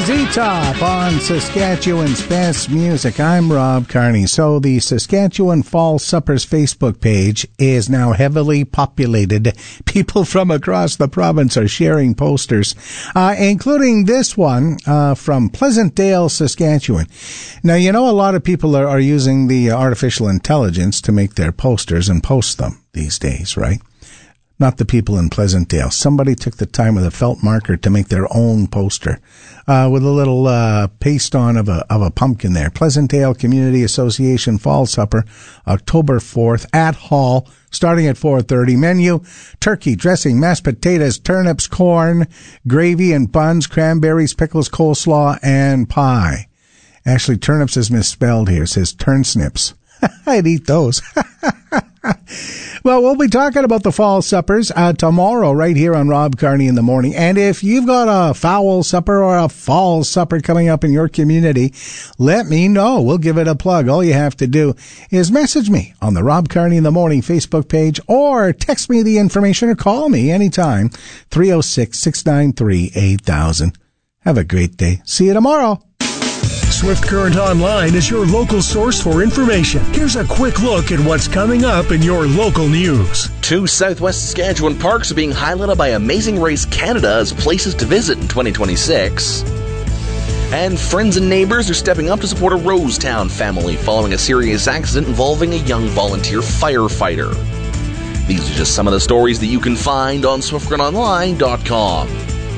Z-Top on Saskatchewan's Best Music. I'm Rob Carney. So the Saskatchewan Fall Suppers Facebook page is now heavily populated. People from across the province are sharing posters, including this one from Pleasantdale, Saskatchewan. Now, you know, a lot of people are using the artificial intelligence to make their posters and post them these days, right? Not the people in Pleasantdale. Somebody took the time with a felt marker to make their own poster with a little paste on of a pumpkin there. Pleasantdale Community Association Fall Supper, October 4th at Hall, starting at 4:30. Menu: turkey, dressing, mashed potatoes, turnips, corn, gravy and buns, cranberries, pickles, coleslaw, and pie. Actually, turnips is misspelled here. It says turnsnips. I'd eat those. Well, we'll be talking about the fall suppers tomorrow right here on Rob Carney in the Morning. And if you've got a fowl supper or a fall supper coming up in your community, let me know. We'll give it a plug. All you have to do is message me on the Rob Carney in the Morning Facebook page or text me the information or call me anytime, 306-693-8000. Have a great day. See you tomorrow. Swift Current Online is your local source for information. Here's a quick look at what's coming up in your local news. 2 Southwest Saskatchewan parks are being highlighted by Amazing Race Canada as places to visit in 2026. And friends and neighbors are stepping up to support a Rosetown family following a serious accident involving a young volunteer firefighter. These are just some of the stories that you can find on SwiftCurrentOnline.com.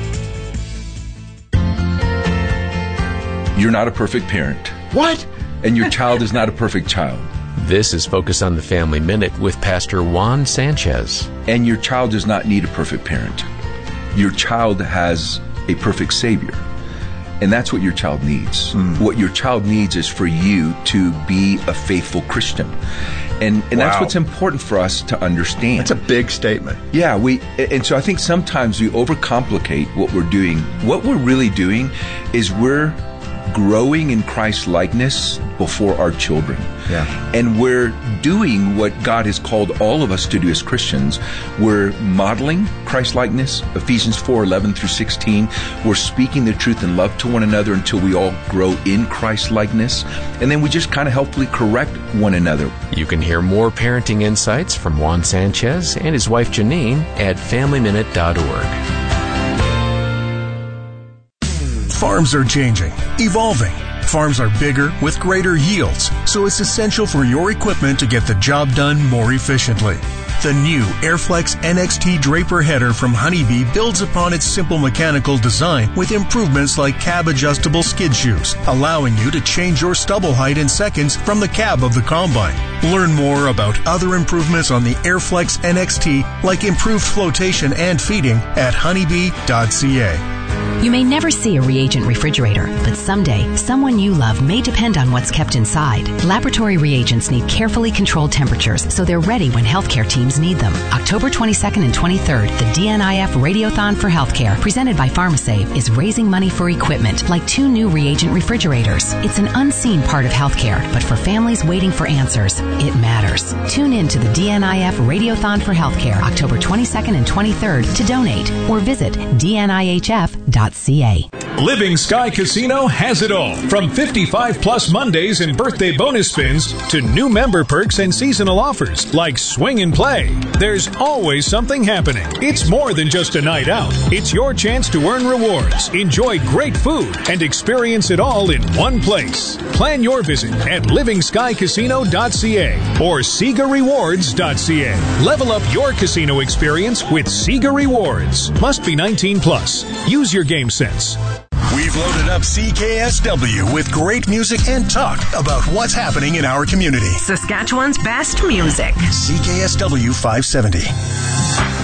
You're not a perfect parent. What? And your child is not a perfect child. This is Focus on the Family Minute with Pastor Juan Sanchez. And your child does not need a perfect parent. Your child has a perfect Savior. And that's what your child needs. What your child needs is for you to be a faithful Christian. And that's what's important for us to understand. That's a big statement. Yeah, and so I think sometimes we overcomplicate what we're doing. What we're really doing is we're growing in Christ's likeness before our children. Yeah. And we're doing what God has called all of us to do as Christians. We're modeling Christ likeness, Ephesians 4:11 through 16. We're speaking the truth in love to one another until we all grow in Christ likeness. And then we just kind of helpfully correct one another. You can hear more parenting insights from Juan Sanchez and his wife Janine at FamilyMinute.org. Farms are changing, evolving. Farms are bigger with greater yields, so it's essential for your equipment to get the job done more efficiently. The new Airflex NXT Draper header from Honeybee builds upon its simple mechanical design with improvements like cab-adjustable skid shoes, allowing you to change your stubble height in seconds from the cab of the combine. Learn more about other improvements on the Airflex NXT, like improved flotation and feeding, at honeybee.ca. You may never see a reagent refrigerator, but someday, someone you love may depend on what's kept inside. Laboratory reagents need carefully controlled temperatures so they're ready when healthcare teams need them. October 22nd and 23rd, the DNIF Radiothon for Healthcare, presented by PharmaSave, is raising money for equipment like 2 new reagent refrigerators. It's an unseen part of healthcare, but for families waiting for answers, it matters. Tune in to the DNIF Radiothon for Healthcare, October 22nd and 23rd to donate or visit dnihf.ca. Living Sky Casino has it all. From 55-plus Mondays and birthday bonus spins to new member perks and seasonal offers like Swing and Play. There's always something happening. It's more than just a night out. It's your chance to earn rewards, enjoy great food, and experience it all in one place. Plan your visit at livingskycasino.ca or SegaRewards.ca. Level up your casino experience with Sega Rewards. Must be 18+. Use your game sense. We've loaded up CKSW with great music and talk about what's happening in our community. Saskatchewan's best music. CKSW 570.